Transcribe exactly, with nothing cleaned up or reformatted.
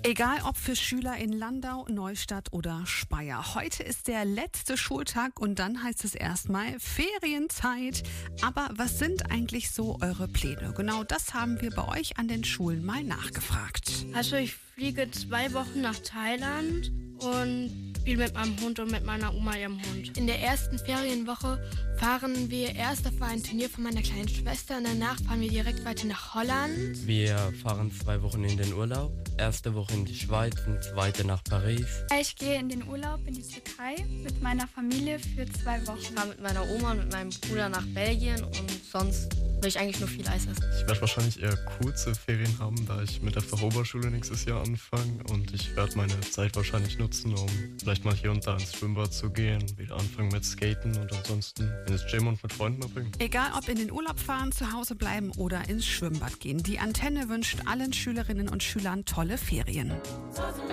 Egal ob für Schüler in Landau, Neustadt oder Speyer. Heute ist der letzte Schultag und dann heißt es erstmal Ferienzeit. Aber was sind eigentlich so eure Pläne? Genau das haben wir bei euch an den Schulen mal nachgefragt. Also ich fliege zwei Wochen nach Thailand und spiele mit meinem Hund und mit meiner Oma ihrem Hund. In der ersten Ferienwoche fahren wir erst auf ein Turnier von meiner kleinen Schwester und danach fahren wir direkt weiter nach Holland. Wir fahren zwei Wochen in den Urlaub. Erste Woche in die Schweiz und zweite nach Paris. Ich gehe in den Urlaub in die Türkei mit meiner Familie für zwei Wochen. Ich fahre mit meiner Oma und mit meinem Bruder nach Belgien und sonst will ich eigentlich nur viel Eis essen. Ich werde wahrscheinlich eher kurze Ferien haben, da ich mit der Fachoberschule nächstes Jahr anfange und ich werde meine Zeit wahrscheinlich nutzen, um vielleicht mal hier und da ins Schwimmbad zu gehen, wieder anfangen mit Skaten und ansonsten ins Gym und mit Freunden verbringen. Egal ob in den Urlaub fahren, zu Hause bleiben oder ins Schwimmbad gehen. Die Antenne wünscht allen Schülerinnen und Schülern tolle Ferien.